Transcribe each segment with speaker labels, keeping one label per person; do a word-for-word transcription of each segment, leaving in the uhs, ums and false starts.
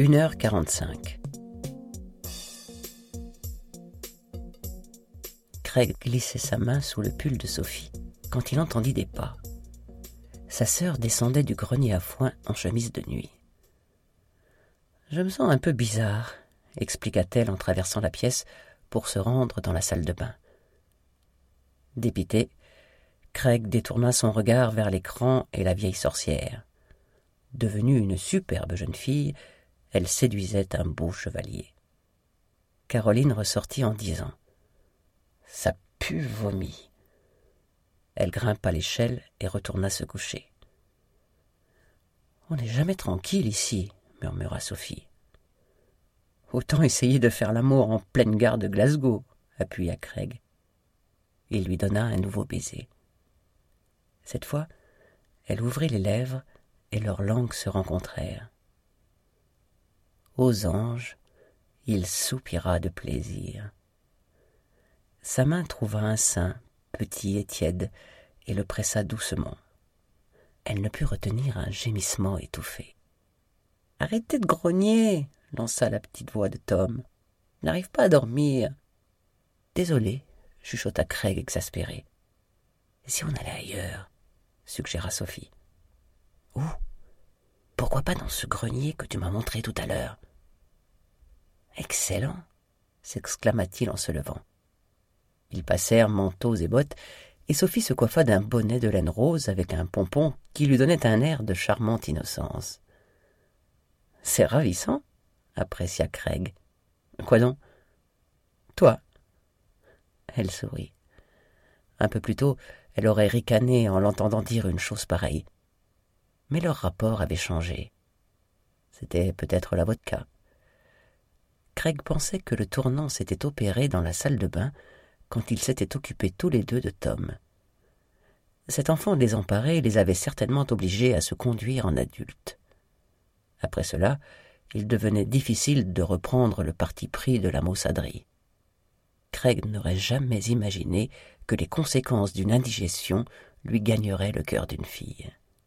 Speaker 1: une heure quarante-cinq. Craig glissait sa main sous le pull de Sophie quand il entendit des pas. Sa sœur descendait du grenier à foin en chemise de nuit. « Je me sens un peu bizarre », expliqua-t-elle en traversant la pièce pour se rendre dans la salle de bain. Dépité, Craig détourna son regard vers l'écran et la vieille sorcière. Devenue une superbe jeune fille, elle séduisait un beau chevalier. Caroline ressortit en disant « Ça pue vomi ». Elle grimpa l'échelle et retourna se coucher. « On n'est jamais tranquille ici », murmura Sophie. « Autant essayer de faire l'amour en pleine gare de Glasgow », appuya Craig. Il lui donna un nouveau baiser. Cette fois, elle ouvrit les lèvres et leurs langues se rencontrèrent. Aux anges, il soupira de plaisir. Sa main trouva un sein, petit et tiède, et le pressa doucement. Elle ne put retenir un gémissement étouffé. « Arrêtez de grogner !» lança la petite voix de Tom. « Il n'arrive pas à dormir. »« Désolé, » chuchota Craig exaspéré. « Et si on allait ailleurs ?» suggéra Sophie. « Où ? Pourquoi pas dans ce grenier que tu m'as montré tout à l'heure ?»« Excellent !» s'exclama-t-il en se levant. Ils passèrent manteaux et bottes, et Sophie se coiffa d'un bonnet de laine rose avec un pompon qui lui donnait un air de charmante innocence. « C'est ravissant !» apprécia Craig. « Quoi donc ? » ?»« Toi. » Elle sourit. Un peu plus tôt, elle aurait ricané en l'entendant dire une chose pareille. Mais leur rapport avait changé. C'était peut-être la vodka. Craig pensait que le tournant s'était opéré dans la salle de bain quand ils s'étaient occupés tous les deux de Tom. Cet enfant désemparé les avait certainement obligés à se conduire en adultes. Après cela, il devenait difficile de reprendre le parti pris de la maussaderie. Craig n'aurait jamais imaginé que les conséquences d'une indigestion lui gagneraient le cœur d'une fille.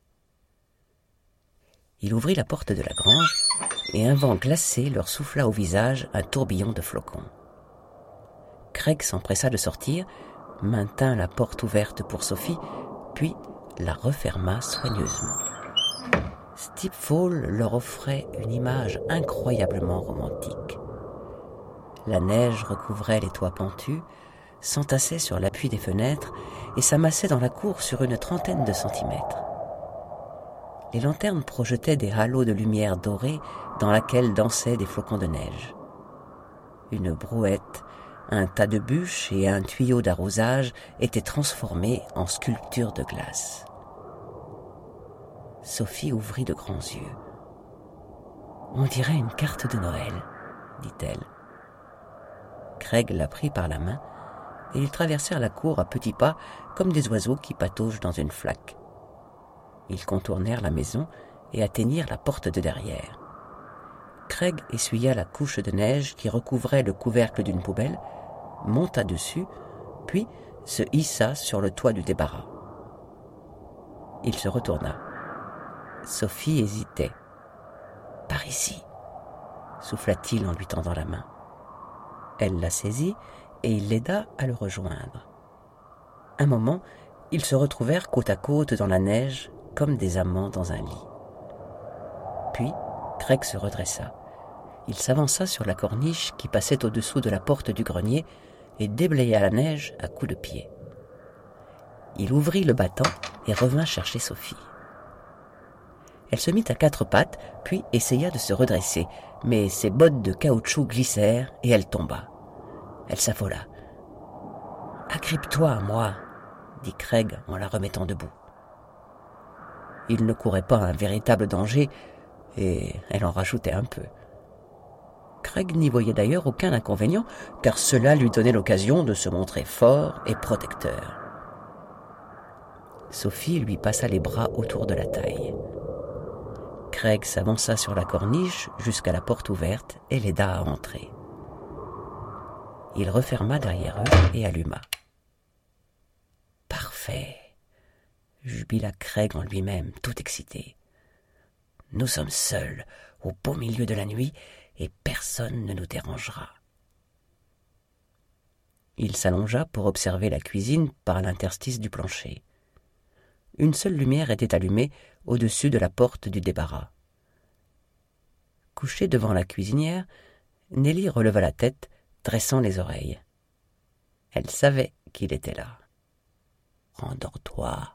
Speaker 1: Il ouvrit la porte de la grange et un vent glacé leur souffla au visage un tourbillon de flocons. Craig s'empressa de sortir, maintint la porte ouverte pour Sophie, puis la referma soigneusement. Steep Fall leur offrait une image incroyablement romantique. La neige recouvrait les toits pentus, s'entassait sur l'appui des fenêtres et s'amassait dans la cour sur une trentaine de centimètres. Les lanternes projetaient des halos de lumière dorée dans laquelle dansaient des flocons de neige. Une brouette, un tas de bûches et un tuyau d'arrosage étaient transformés en sculptures de glace. Sophie ouvrit de grands yeux. « On dirait une carte de Noël, » dit-elle. Craig la prit par la main et ils traversèrent la cour à petits pas comme des oiseaux qui pataugent dans une flaque. Ils contournèrent la maison et atteignirent la porte de derrière. Craig essuya la couche de neige qui recouvrait le couvercle d'une poubelle, monta dessus, puis se hissa sur le toit du débarras. Il se retourna. Sophie hésitait. « Par ici » souffla-t-il en lui tendant la main. Elle la saisit et il l'aida à le rejoindre. Un moment, ils se retrouvèrent côte à côte dans la neige comme des amants dans un lit. Puis, Craig se redressa. Il s'avança sur la corniche qui passait au-dessous de la porte du grenier et déblaya la neige à coups de pied. Il ouvrit le battant et revint chercher Sophie. Elle se mit à quatre pattes, puis essaya de se redresser, mais ses bottes de caoutchouc glissèrent et elle tomba. Elle s'affola. « Agrippe-toi à moi », dit Craig en la remettant debout. Il ne courait pas un véritable danger, et elle en rajoutait un peu. Craig n'y voyait d'ailleurs aucun inconvénient, car cela lui donnait l'occasion de se montrer fort et protecteur. Sophie lui passa les bras autour de la taille. Craig s'avança sur la corniche jusqu'à la porte ouverte et l'aida à entrer. Il referma derrière eux et alluma. « Parfait !» jubila Craig en lui-même, tout excité. « Nous sommes seuls. au beau milieu de la nuit, et personne ne nous dérangera. » Il s'allongea pour observer la cuisine par l'interstice du plancher. Une seule lumière était allumée au-dessus de la porte du débarras. Couchée devant la cuisinière, Nelly releva la tête, dressant les oreilles. Elle savait qu'il était là. « Endors-toi, »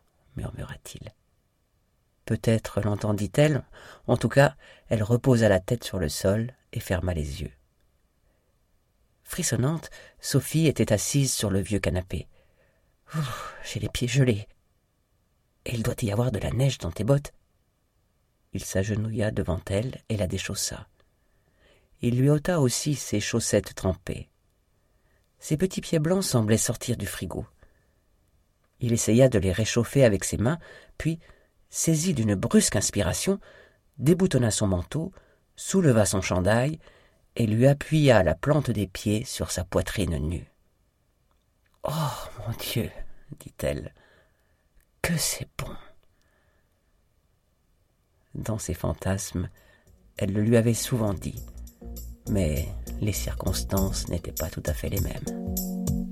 Speaker 1: murmura-t-il. Peut-être l'entendit-elle, en tout cas, elle reposa la tête sur le sol et ferma les yeux. Frissonnante, Sophie était assise sur le vieux canapé. « J'ai les pieds gelés. Et il doit y avoir de la neige dans tes bottes. » Il s'agenouilla devant elle et la déchaussa. Il lui ôta aussi ses chaussettes trempées. Ses petits pieds blancs semblaient sortir du frigo. Il essaya de les réchauffer avec ses mains, puis, saisi d'une brusque inspiration, déboutonna son manteau, souleva son chandail et lui appuya la plante des pieds sur sa poitrine nue. « Oh, mon Dieu !» dit-elle. « Que c'est bon !» Dans ses fantasmes, elle le lui avait souvent dit, mais les circonstances n'étaient pas tout à fait les mêmes.